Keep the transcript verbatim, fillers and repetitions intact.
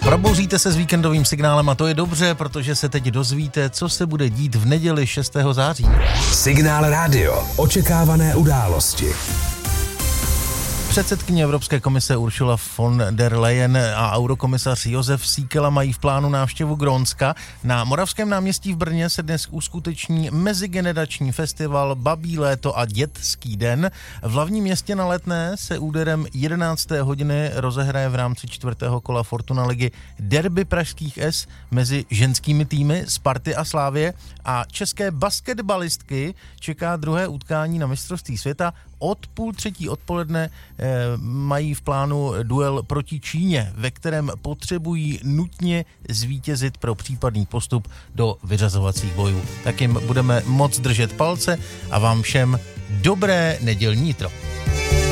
Probouzíte se s víkendovým signálem a to je dobře, protože se teď dozvíte, co se bude dít v neděli šestého září. Signál rádio. Očekávané události. Předsedkyně Evropské komise Ursula von der Leyen a eurokomisař Josef Síkela mají v plánu návštěvu Grónska. Na Moravském náměstí v Brně se dnes uskuteční mezigenerační festival Babí léto a dětský den. V hlavním městě na Letné se úderem jedenácté hodiny rozehraje v rámci čtvrtého kola Fortuna ligy derby pražských S mezi ženskými týmy Sparty a Slavie a české basketbalistky čeká druhé utkání na mistrovství světa. Od půl třetí odpoledne eh, mají v plánu duel proti Číně, ve kterém potřebují nutně zvítězit pro případný postup do vyřazovacích bojů. Tak jim budeme moc držet palce a vám všem dobré nedělní jitro.